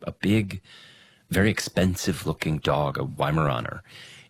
a big, very expensive-looking dog, a Weimaraner.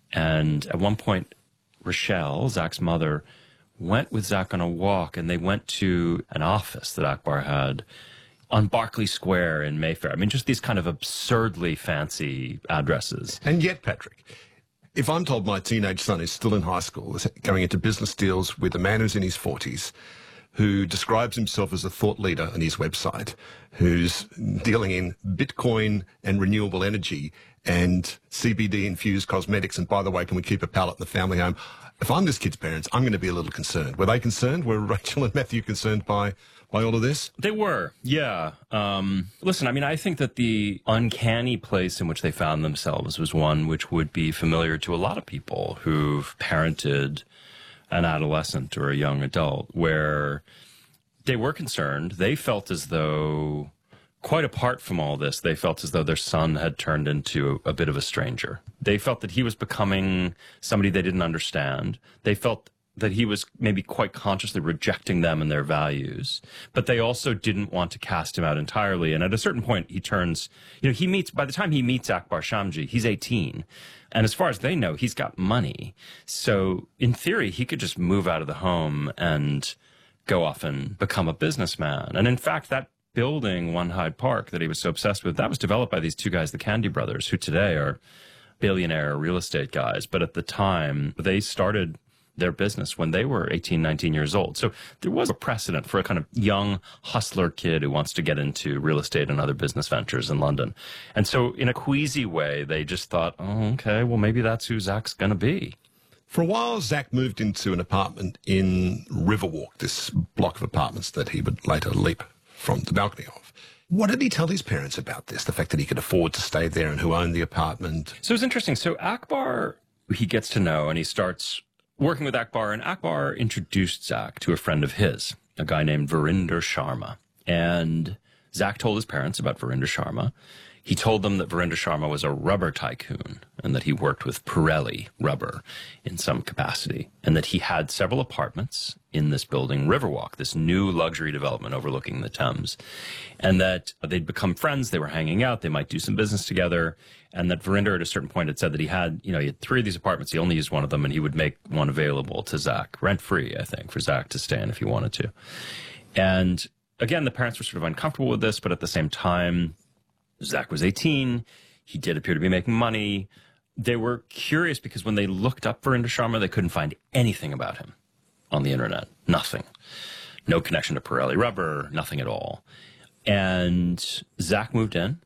And at one point, Rochelle, Zach's mother, went with Zach on a walk, and they went to an office that Akbar had on Berkeley Square in Mayfair. I mean, just these kind of absurdly fancy addresses. And yet, Patrick, if I'm told my teenage son is still in high school, is going into business deals with a man who's in his 40s, who describes himself as a thought leader on his website, who's dealing in Bitcoin and renewable energy and CBD-infused cosmetics, and by the way, can we keep a pallet in the family home? If I'm this kid's parents, I'm going to be a little concerned. Were they concerned? Were Rachel and Matthew concerned by all of this? They were, yeah. Listen, I mean, I think that the uncanny place in which they found themselves was one which would be familiar to a lot of people who've parented an adolescent or a young adult, where they were concerned. They felt as though, quite apart from all this, they felt as though their son had turned into a bit of a stranger. They felt that he was becoming somebody they didn't understand. They felt that he was maybe quite consciously rejecting them and their values, but they also didn't want to cast him out entirely. And at a certain point, he turns, by the time he meets Akbar Shamji, he's 18. And as far as they know, he's got money. So in theory, he could just move out of the home and go off and become a businessman. And in fact, that building, One Hyde Park, that he was so obsessed with, that was developed by these two guys, the Candy brothers, who today are billionaire real estate guys. But at the time, they started their business when they were 18, 19 years old. So there was a precedent for a kind of young hustler kid who wants to get into real estate and other business ventures in London. And so in a queasy way, they just thought, oh, okay, well, maybe that's who Zach's going to be. For a while, Zach moved into an apartment in Riverwalk, this block of apartments that he would later leap from the balcony of. What did he tell his parents about this, the fact that he could afford to stay there and who owned the apartment? So it's interesting. So Akbar, he gets to know, and he starts working with Akbar, and Akbar introduced Zach to a friend of his, a guy named Verinder Sharma. And Zach told his parents about Verinder Sharma. He told them that Verinder Sharma was a rubber tycoon and that he worked with Pirelli rubber in some capacity, and that he had several apartments in this building, Riverwalk, this new luxury development overlooking the Thames, and that they'd become friends. They were hanging out. They might do some business together. And that Verinder at a certain point had said that he had 3 of these apartments. He only used one of them, and he would make one available to Zach, rent-free, I think, for Zach to stay in if he wanted to. And again, the parents were sort of uncomfortable with this, but at the same time, Zach was 18. He did appear to be making money. They were curious because when they looked up Verinder Sharma, they couldn't find anything about him on the internet. Nothing. No connection to Pirelli rubber, nothing at all. And Zach moved in.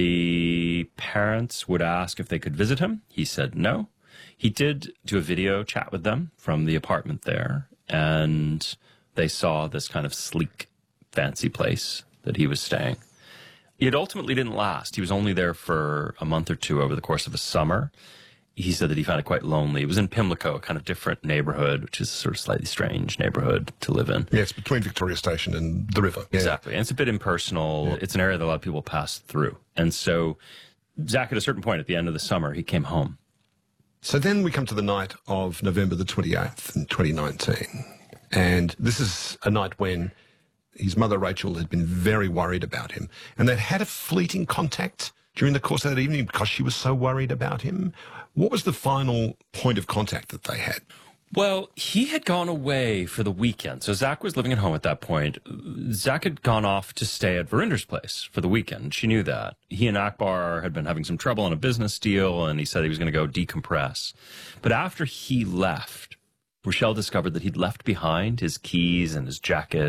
The parents would ask if they could visit him. He said no. He did do a video chat with them from the apartment there, and they saw this kind of sleek, fancy place that he was staying. It ultimately didn't last. He was only there for a month or two over the course of a summer. He said that he found it quite lonely. It was in Pimlico, a kind of different neighborhood, which is a sort of slightly strange neighborhood to live in. Yeah, it's between Victoria Station and the river. Yeah. Exactly. And it's a bit impersonal. Yeah. It's an area that a lot of people pass through. And so Zach, at a certain point at the end of the summer, he came home. So then we come to the night of November the 28th in 2019. And this is a night when his mother, Rachel, had been very worried about him. And they'd had a fleeting contact during the course of that evening because she was so worried about him. What was the final point of contact that they had? Well, he had gone away for the weekend. So Zach was living at home at that point. Zach had gone off to stay at Verinder's place for the weekend. She knew that. He and Akbar had been having some trouble on a business deal, and he said he was going to go decompress. But after he left, Rochelle discovered that he'd left behind his keys and his jacket